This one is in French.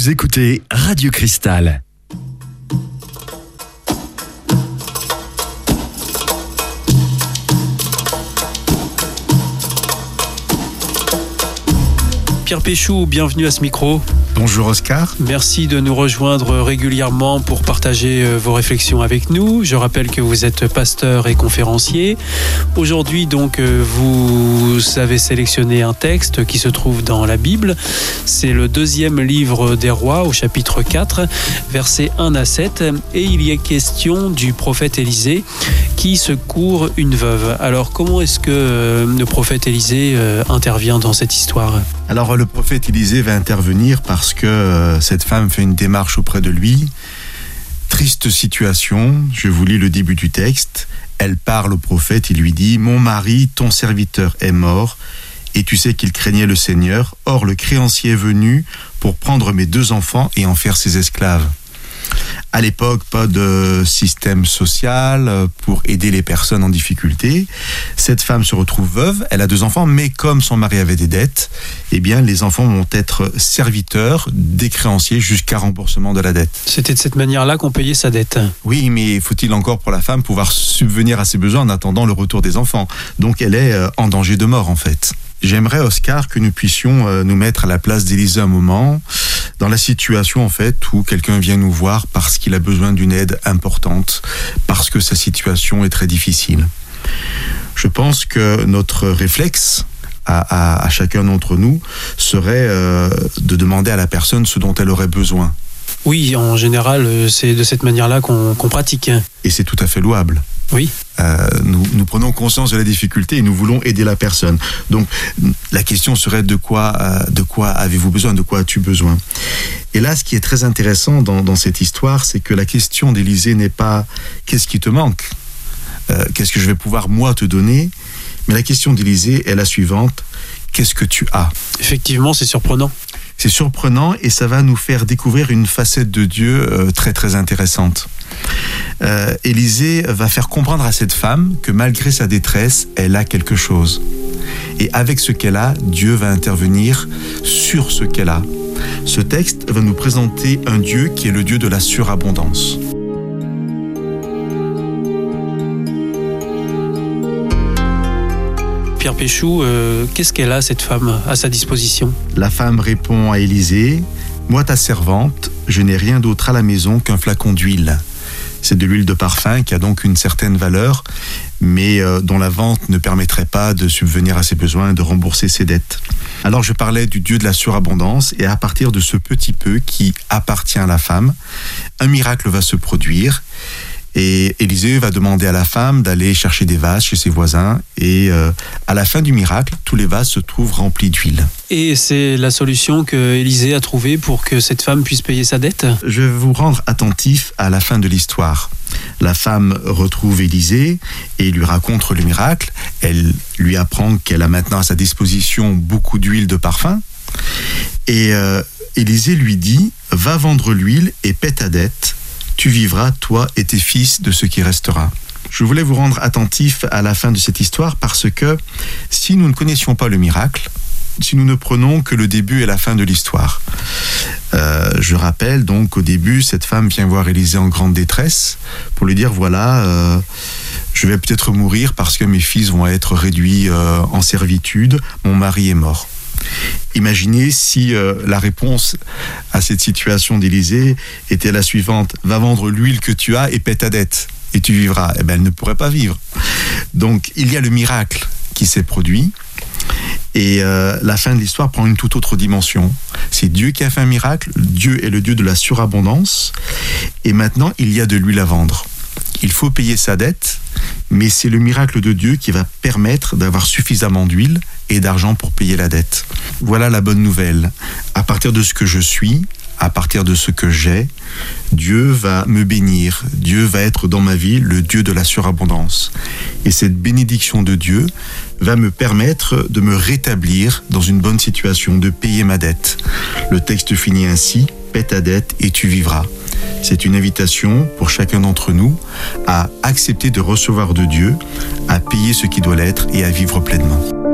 Vous écoutez Radio Cristal. Pierre Péchou, bienvenue à ce micro. Bonjour Oscar. Merci de nous rejoindre régulièrement pour partager vos réflexions avec nous. Je rappelle que vous êtes pasteur et conférencier. Aujourd'hui, donc, vous avez sélectionné un texte qui se trouve dans la Bible. C'est le 2e livre des Rois, au chapitre 4, versets 1 à 7. Et il y est question du prophète Élisée qui secourt une veuve. Alors, comment est-ce que le prophète Élisée intervient dans cette histoire ? Alors, le prophète Élisée va intervenir parce que cette femme fait une démarche auprès de lui. Triste situation, je vous lis le début du texte. Elle parle au prophète et lui dit « Mon mari, ton serviteur, est mort, et tu sais qu'il craignait le Seigneur. Or, le créancier est venu pour prendre mes 2 enfants et en faire ses esclaves. » À l'époque, pas de système social pour aider les personnes en difficulté. Cette femme se retrouve veuve, elle a 2 enfants, mais comme son mari avait des dettes, eh bien, les enfants vont être serviteurs des créanciers jusqu'à remboursement de la dette. C'était de cette manière-là qu'on payait sa dette. Oui, mais faut-il encore pour la femme pouvoir subvenir à ses besoins en attendant le retour des enfants? Donc elle est en danger de mort en fait. J'aimerais, Oscar, que nous puissions nous mettre à la place d'Élisée un moment, dans la situation en fait où quelqu'un vient nous voir parce qu'il a besoin d'une aide importante, parce que sa situation est très difficile. Je pense que notre réflexe à chacun d'entre nous serait de demander à la personne ce dont elle aurait besoin. Oui, en général, c'est de cette manière-là qu'on pratique. Et c'est tout à fait louable. Oui. Nous prenons conscience de la difficulté et nous voulons aider la personne. Donc, la question serait de quoi avez-vous besoin? De quoi as-tu besoin? Et là, ce qui est très intéressant dans cette histoire, c'est que la question d'Élisée n'est pas « qu'est-ce qui te manque? Qu'est-ce que je vais pouvoir, moi, te donner ?» Mais la question d'Élisée est la suivante « qu'est-ce que tu as ?» Effectivement, c'est surprenant. C'est surprenant et ça va nous faire découvrir une facette de Dieu très très intéressante. Élisée va faire comprendre à cette femme que malgré sa détresse, elle a quelque chose. Et avec ce qu'elle a, Dieu va intervenir sur ce qu'elle a. Ce texte va nous présenter un Dieu qui est le Dieu de la surabondance. Pierre Péchou, qu'est-ce qu'elle a, cette femme, à sa disposition? La femme répond à Élisée, « Moi, ta servante, je n'ai rien d'autre à la maison qu'un flacon d'huile. » C'est de l'huile de parfum qui a donc une certaine valeur, mais dont la vente ne permettrait pas de subvenir à ses besoins et de rembourser ses dettes. Alors je parlais du Dieu de la surabondance, et à partir de ce petit peu qui appartient à la femme, un miracle va se produire. Et Élisée va demander à la femme d'aller chercher des vases chez ses voisins. Et à la fin du miracle, tous les vases se trouvent remplis d'huile. Et c'est la solution que Élisée a trouvée pour que cette femme puisse payer sa dette? Je vais vous rendre attentif à la fin de l'histoire. La femme retrouve Élisée et lui raconte le miracle. Elle lui apprend qu'elle a maintenant à sa disposition beaucoup d'huile de parfum. Et Élisée lui dit « Va vendre l'huile et paie ta dette. Tu vivras, toi et tes fils, de ce qui restera. » Je voulais vous rendre attentif à la fin de cette histoire parce que si nous ne connaissions pas le miracle, si nous ne prenons que le début et la fin de l'histoire, je rappelle donc qu'au début, cette femme vient voir Élisée en grande détresse pour lui dire voilà, je vais peut-être mourir parce que mes fils vont être réduits en servitude, mon mari est mort. Imaginez si la réponse à cette situation d'Élisée était la suivante: va vendre l'huile que tu as et paie ta dette et tu vivras. Eh bien, elle ne pourrait pas vivre. Donc, il y a le miracle qui s'est produit et la fin de l'histoire prend une toute autre dimension. C'est Dieu qui a fait un miracle. Dieu est le Dieu de la surabondance et maintenant, il y a de l'huile à vendre. Il faut payer sa dette, mais c'est le miracle de Dieu qui va permettre d'avoir suffisamment d'huile et d'argent pour payer la dette. Voilà la bonne nouvelle. À partir de ce que je suis, à partir de ce que j'ai, Dieu va me bénir. Dieu va être dans ma vie le Dieu de la surabondance. Et cette bénédiction de Dieu va me permettre de me rétablir dans une bonne situation, de payer ma dette. Le texte finit ainsi: paie ta dette et tu vivras. C'est une invitation pour chacun d'entre nous à accepter de recevoir de Dieu, à payer ce qui doit l'être et à vivre pleinement.